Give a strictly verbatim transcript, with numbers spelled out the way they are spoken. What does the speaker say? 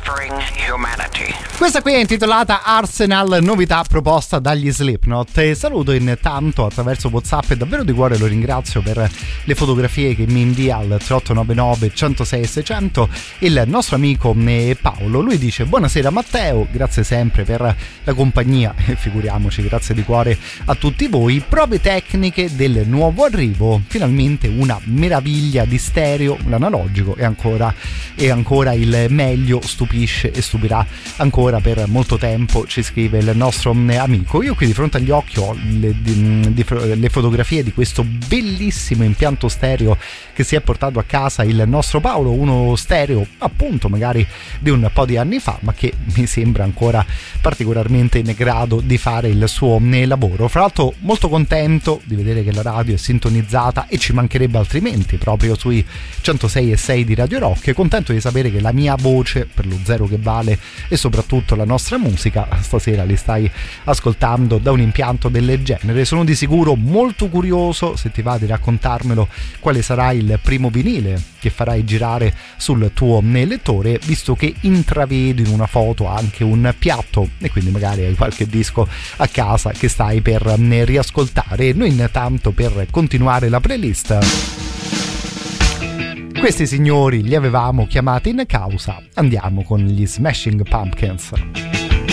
Mastering Humanity. Questa qui è intitolata Arsenal, novità proposta dagli Slipknot. E saluto intanto attraverso WhatsApp e davvero di cuore lo ringrazio per le fotografie che mi invia al tre otto nove nove, centosei seicento il nostro amico Paolo. Lui dice: buonasera Matteo, grazie sempre per la compagnia e figuriamoci, grazie di cuore a tutti voi. Prove tecniche del nuovo arrivo, finalmente una meraviglia di stereo, l'analogico e ancora e ancora il meglio stupisce e stupirà ancora per molto tempo, ci scrive il nostro amico. Io qui di fronte agli occhi ho le, di, di, le fotografie di questo bellissimo impianto stereo che si è portato a casa il nostro Paolo, uno stereo appunto magari di un po' di anni fa, ma che mi sembra ancora particolarmente in grado di fare il suo lavoro. Fra l'altro molto contento di vedere che la radio è sintonizzata, e ci mancherebbe altrimenti, proprio sui centosei e sei di Radio Rock. Contento di sapere che la mia voce, per lo zero che vale, e soprattutto la nostra musica stasera li stai ascoltando da un impianto del genere. Sono di sicuro molto curioso, se ti va, di raccontarmelo quale sarà il primo vinile che farai girare sul tuo lettore, visto che intravedo in una foto anche un piatto e quindi magari hai qualche disco a casa che stai per riascoltare. Noi intanto, per continuare la playlist, questi signori li avevamo chiamati in causa, andiamo con gli Smashing Pumpkins.